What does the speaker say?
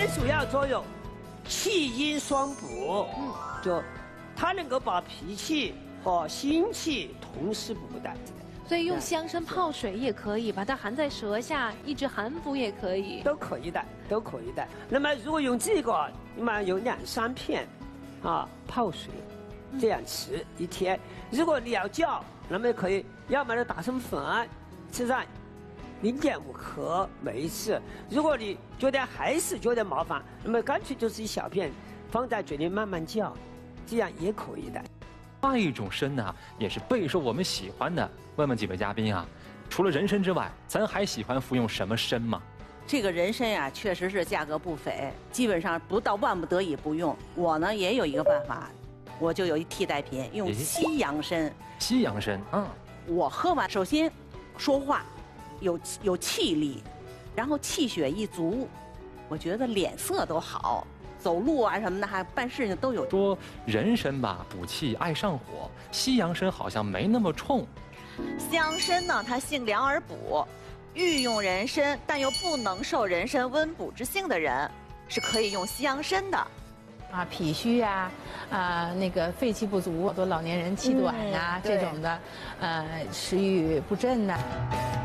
最主要作用气阴双补，就它能够把脾气和心气同时补的。 所以用西洋参泡水也可以，把它含在舌下，抑制寒服也可以， 都可以的，都可以的。那么如果用这个，那么有2、3片，泡水，这样吃1天。如果你要叫，那么可以要么就打成粉，吃上0.5克每一次。如果你觉得还是觉得麻烦，那么干脆就是1小片，放在嘴里慢慢叫，这样也可以的。 另外一种参呢，也是备受我们喜欢的。问问几位嘉宾啊，除了人参之外，咱还喜欢服用什么参吗？ 这个人参啊，确实是价格不菲，基本上不到万不得已不用。我呢也有一个办法，我就有一替代品，用西洋参。 西洋参， 我喝完，首先说话有气力，然后气血一足，我觉得脸色都好，走路啊什么的，还办事情都有。 说人参吧补气爱上火，西洋参好像没那么冲。 西洋参呢，它性凉而补，欲用人参但又不能受人参温补之性的人，是可以用西洋参的。 脾虚啊，那个肺气不足，好多老年人气短啊，这种的，食欲不振呐。